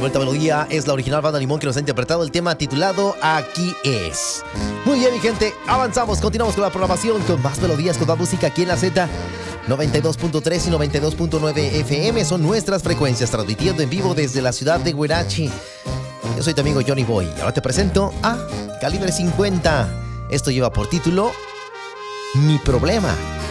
vuelta melodía es la original Banda Limón que nos ha interpretado el tema titulado Aquí es. Muy bien, mi gente, avanzamos, continuamos con la programación, con más melodías, con más música aquí en la Z. 92.3 y 92.9 FM son nuestras frecuencias, transmitiendo en vivo desde la ciudad de Huirachi. Yo soy tu amigo Johnny Boy. Ahora te presento a Calibre 50. Esto lleva por título Mi Problema.